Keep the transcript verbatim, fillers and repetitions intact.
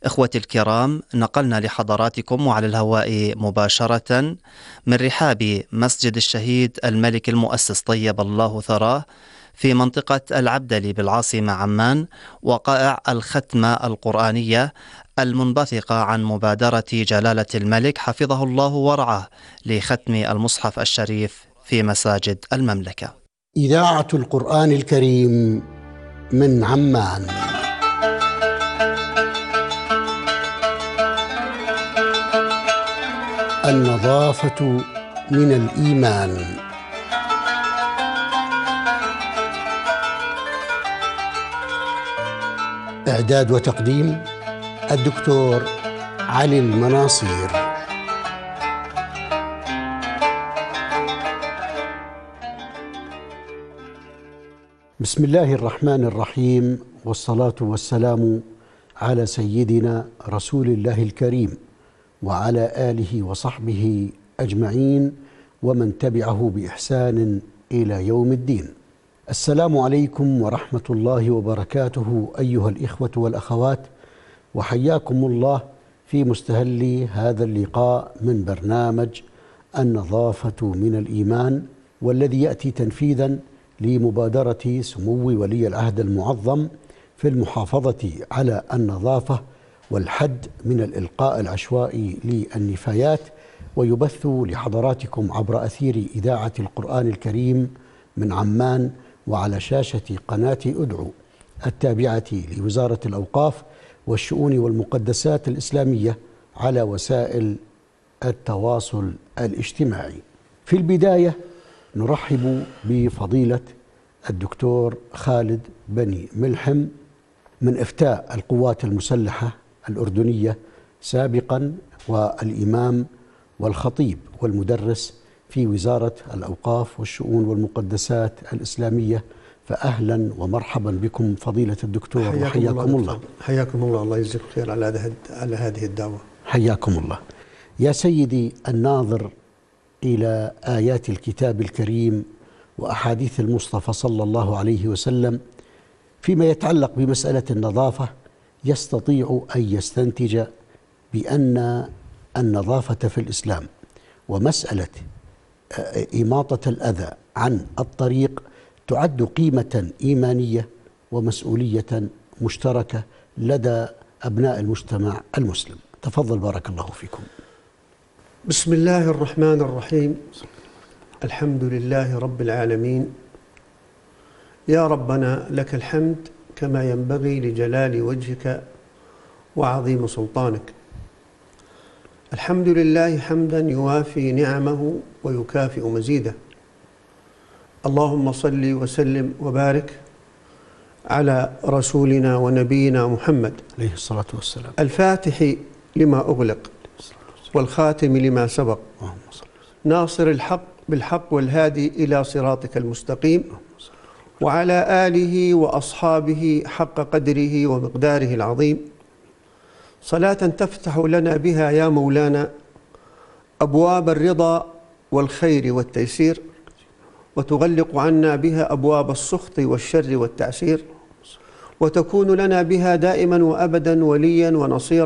إخوتي الكرام، نقلنا لحضراتكم وعلى الهواء مباشرة من رحاب مسجد الشهيد الملك المؤسس طيب الله ثراه في منطقة العبدلي بالعاصمة عمان وقائع الختمة القرآنية المنبثقة عن مبادرة جلالة الملك حفظه الله ورعاه لختم المصحف الشريف في مساجد المملكة. إذاعة القرآن الكريم من عمان. النظافة من الإيمان. إعداد وتقديم الدكتور علي المناصير. بسم الله الرحمن الرحيم، والصلاة والسلام على سيدنا رسول الله الكريم وعلى آله وصحبه أجمعين ومن تبعه بإحسان إلى يوم الدين. السلام عليكم ورحمة الله وبركاته أيها الإخوة والأخوات، وحياكم الله في مستهل هذا اللقاء من برنامج النظافة من الإيمان، والذي يأتي تنفيذا لمبادرة سمو ولي العهد المعظم في المحافظة على النظافة والحد من الإلقاء العشوائي للنفايات، ويبث لحضراتكم عبر أثير إذاعة القرآن الكريم من عمان وعلى شاشة قناة أدعو التابعة لوزارة الأوقاف والشؤون والمقدسات الإسلامية على وسائل التواصل الاجتماعي. في البداية نرحب بفضيلة الدكتور خالد بني ملحم من إفتاء القوات المسلحة الأردنية سابقا، والإمام والخطيب والمدرس في وزارة الأوقاف والشؤون والمقدسات الإسلامية. فأهلا ومرحبا بكم فضيلة الدكتور، حياكم وحياكم الله. الله. حياكم الله، الله يجزيك خير على على هذه الدعوة. حياكم الله. يا سيدي الناظر إلى آيات الكتاب الكريم وأحاديث المصطفى صلى الله عليه وسلم فيما يتعلق بمسألة النظافة، يستطيع أن يستنتج بأن النظافة في الإسلام ومسألة إماطة الأذى عن الطريق تعد قيمة إيمانية ومسؤولية مشتركة لدى أبناء المجتمع المسلم. تفضل بارك الله فيكم. بسم الله الرحمن الرحيم. الحمد لله رب العالمين. يا ربنا لك الحمد كما ينبغي لجلال وجهك وعظيم سلطانك. الحمد لله حمدا يوافي نعمه ويكافئ مزيده. اللهم صل وسلم وبارك على رسولنا ونبينا محمد عليه الصلاة والسلام، الفاتح لما أغلق والخاتم لما سبق، ناصر الحق بالحق والهادي إلى صراطك المستقيم، وعلى آله وأصحابه حق قدره ومقداره العظيم. صلاة تفتح لنا بها يا مولانا أبواب الرضا والخير والتيسير، وتغلق عنا بها أبواب السخط والشر والتعسير، وتكون لنا بها دائما وأبدا وليا ونصيرا